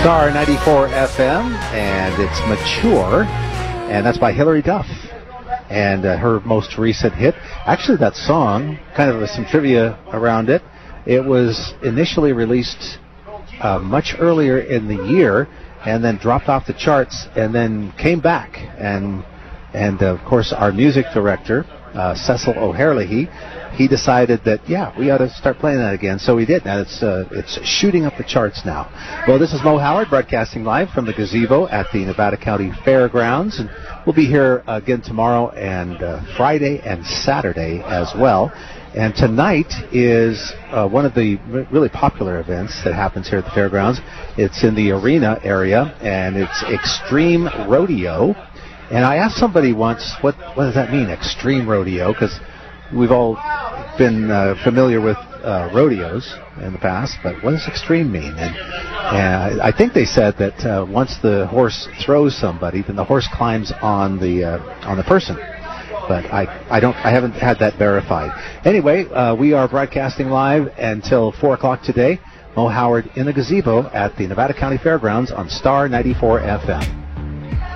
Star 94 FM, and it's Mature, and that's by Hilary Duff. And her most recent hit, actually that song, kind of some trivia around it, it was initially released much earlier in the year, and then dropped off the charts, and then came back. And of course, our music director, Cecil O'Herlihy, he decided that, yeah, we ought to start playing that again. So we did. Now it's shooting up the charts now. Well, this is Mo Howard broadcasting live from the gazebo at the Nevada County Fairgrounds. And we'll be here again tomorrow and Friday and Saturday as well. And tonight is one of the really popular events that happens here at the fairgrounds. It's in the arena area, and it's Extreme Rodeo. And I asked somebody once, what does that mean, Extreme Rodeo? Because we've all been familiar with rodeos in the past, but what does extreme mean? And I think they said that once the horse throws somebody, then the horse climbs on the person. But I haven't had that verified. Anyway, we are broadcasting live until 4 o'clock today. Mo Howard in the gazebo at the Nevada County Fairgrounds on Star 94 FM.